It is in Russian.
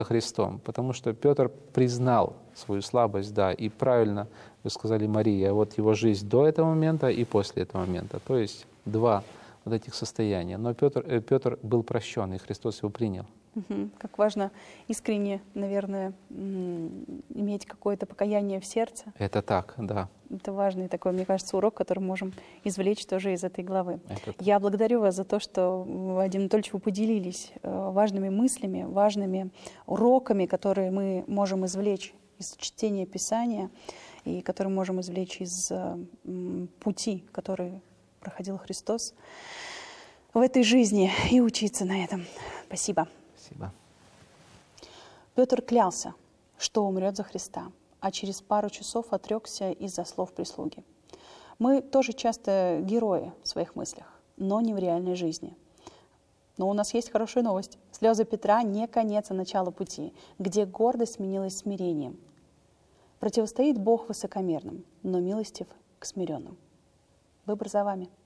Христом, потому что Петр признал свою слабость, да, и правильно вы сказали, Мария, вот его жизнь до этого момента и после этого момента, то есть два вот этих состояния. Но Петр был прощен, и Христос его принял. Как важно искренне, наверное, иметь какое-то покаяние в сердце. Это так, да. Это важный такой, мне кажется, урок, который мы можем извлечь тоже из этой главы. Я благодарю вас за то, что, Вадим Анатольевич, вы поделились важными мыслями, важными уроками, которые мы можем извлечь из чтения Писания и которые можем извлечь из пути, который проходил Христос в этой жизни, и учиться на этом. Спасибо. Спасибо. Петр клялся, что умрет за Христа, а через пару часов отрекся из-за слов прислуги. Мы тоже часто герои в своих мыслях, но не в реальной жизни. Но у нас есть хорошая новость. Слезы Петра не конец, а начало пути, где гордость сменилась смирением. Противостоит Бог высокомерным, но милостив к смиренным. Выбор за вами.